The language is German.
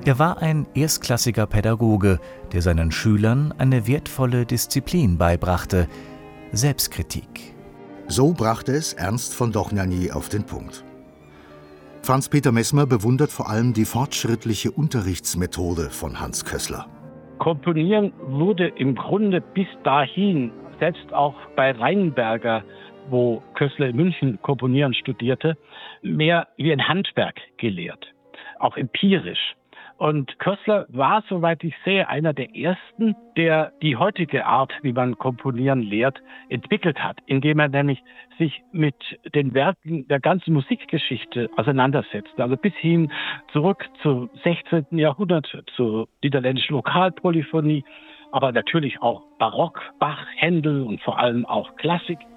Er war ein erstklassiger Pädagoge, der seinen Schülern eine wertvolle Disziplin beibrachte: Selbstkritik. So brachte es Ernst von Dohnanyi auf den Punkt. Franz-Peter Messmer bewundert vor allem die fortschrittliche Unterrichtsmethode von Hans Kössler. Komponieren wurde im Grunde bis dahin, selbst auch bei Reinberger, wo Kössler in München Komponieren studierte, mehr wie ein Handwerk gelehrt, auch empirisch. Und Kössler war, soweit ich sehe, einer der ersten, der die heutige Art, wie man Komponieren lehrt, entwickelt hat, indem er nämlich sich mit den Werken der ganzen Musikgeschichte auseinandersetzt. Also bis hin zurück zum 16. Jahrhundert, zur niederländischen Vokalpolyphonie, aber natürlich auch Barock, Bach, Händel und vor allem auch Klassik.